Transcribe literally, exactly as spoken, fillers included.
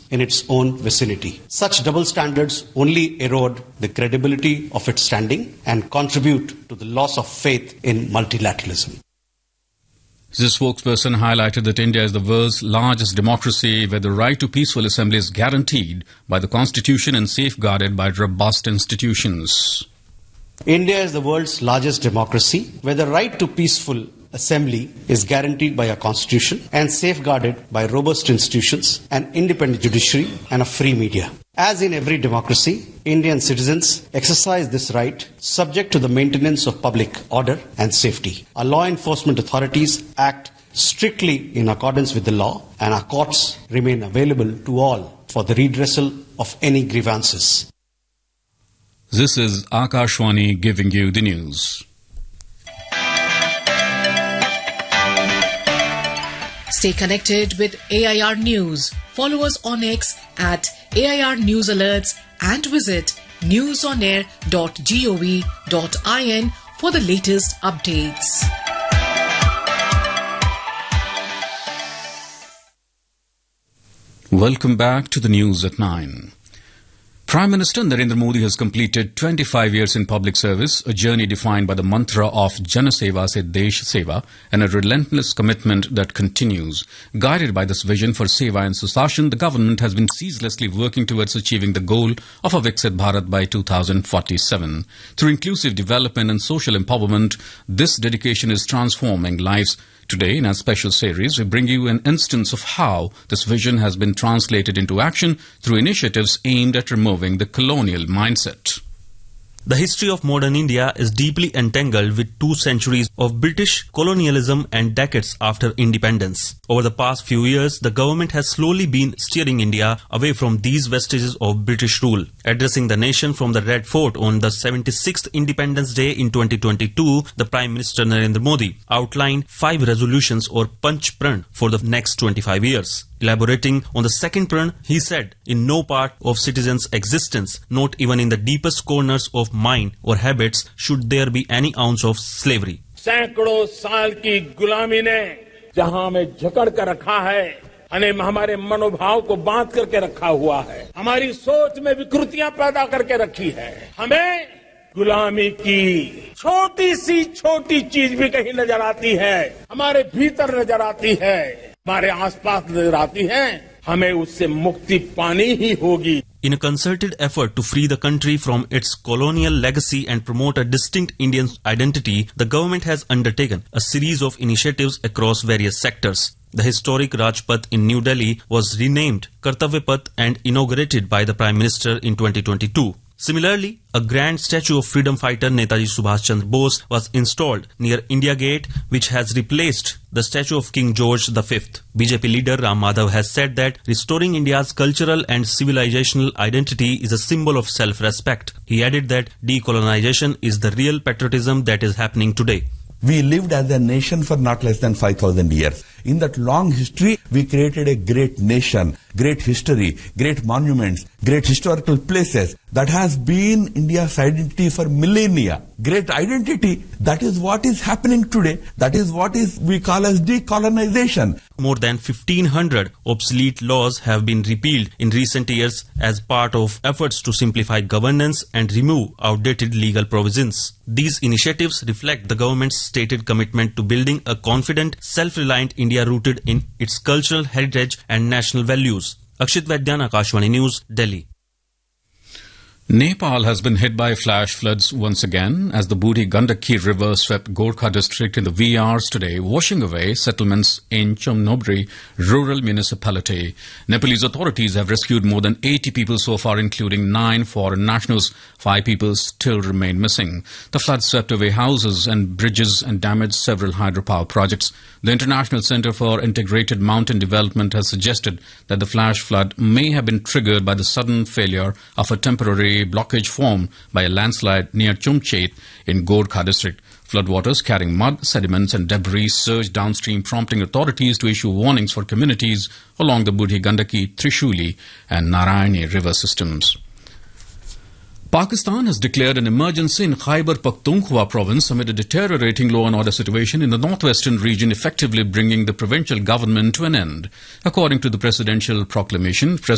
in its own vicinity. Such double standards only erode the credibility of its standing and contribute to the loss of faith in multilateralism. The spokesperson highlighted that India is the world's largest democracy where the right to peaceful assembly is guaranteed by the constitution and safeguarded by robust institutions. India is the world's largest democracy where the right to peaceful assembly is guaranteed by a constitution and safeguarded by robust institutions, an independent judiciary and a free media. As in every democracy, Indian citizens exercise this right subject to the maintenance of public order and safety. Our law enforcement authorities act strictly in accordance with the law, and our courts remain available to all for the redressal of any grievances. This is Akashwani giving you the news. Stay connected with A I R News. Follow us on X at A I R News Alerts and visit newsonair dot gov dot in for the latest updates. Welcome back to the news at nine. Prime Minister Narendra Modi has completed twenty-five years in public service, a journey defined by the mantra of Jana Seva se Desh Seva and a relentless commitment that continues. Guided by this vision for Seva and Susashan, the government has been ceaselessly working towards achieving the goal of a Viksit Bharat by two thousand forty-seven. Through inclusive development and social empowerment, this dedication is transforming lives. Today, in our special series, we bring you an instance of how this vision has been translated into action through initiatives aimed at removing the colonial mindset. The history of modern India is deeply entangled with two centuries of British colonialism and decades after independence. Over the past few years, the government has slowly been steering India away from these vestiges of British rule. Addressing the nation from the Red Fort on the seventy-sixth Independence Day in twenty twenty-two, the Prime Minister Narendra Modi outlined five resolutions or Panch Pran for the next twenty-five years. Elaborating on the second pran, he said, in no part of citizens' existence, not even in the deepest corners of mind or habits, should there be any ounce of slavery. सैकड़ों साल की गुलामी ने जहां हमें जकड़ कर रखा है, हमें हमारे मनोभाव को बांध करके रखा हुआ है, हमारी सोच में विकृतियां पैदा करके रखी है, हमें गुलामी की छोटी सी छोटी चीज भी कहीं नजर आती है, हमारे भीतर नजर आती है, हमारे आसपास नजर आती है, हमें उससे मुक्ति पानी ही होगी. In a concerted effort to free the country from its colonial legacy and promote a distinct Indian identity, the government has undertaken a series of initiatives across various sectors. The historic Rajpath in New Delhi was renamed Kartavya Path and inaugurated by the Prime Minister in twenty twenty-two. Similarly, a grand statue of freedom fighter Netaji Subhash Chandra Bose was installed near India Gate, which has replaced the statue of King George the Fifth. B J P leader Ram Madhav has said that restoring India's cultural and civilizational identity is a symbol of self-respect. He added that decolonization is the real patriotism that is happening today. We lived as a nation for not less than five thousand years. In that long history, we created a great nation, great history, great monuments, great historical places. That has been India's identity for millennia. Great identity, that is what is happening today. That is what is we call as decolonization. More than fifteen hundred obsolete laws have been repealed in recent years as part of efforts to simplify governance and remove outdated legal provisions. These initiatives reflect the government's stated commitment to building a confident, self-reliant India rooted in its cultural heritage and national values. Akshit Vaidyan, Akashwani News, Delhi. Nepal has been hit by flash floods once again as the Budi Gandaki River swept Gorkha district in the wee hours today, washing away settlements in Chomnobri rural municipality. Nepalese authorities have rescued more than eighty people so far, including nine foreign nationals. Five people still remain missing. The flood swept away houses and bridges and damaged several hydropower projects. The International Center for Integrated Mountain Development has suggested that the flash flood may have been triggered by the sudden failure of a temporary blockage formed by a landslide near Chumchet in Gorkha district. Floodwaters carrying mud, sediments and debris surged downstream, prompting authorities to issue warnings for communities along the Budi Gandaki, Trishuli and Narayani river systems. Pakistan has declared an emergency in Khyber Pakhtunkhwa province amid a deteriorating law and order situation in the northwestern region, effectively bringing the provincial government to an end. According to the presidential proclamation,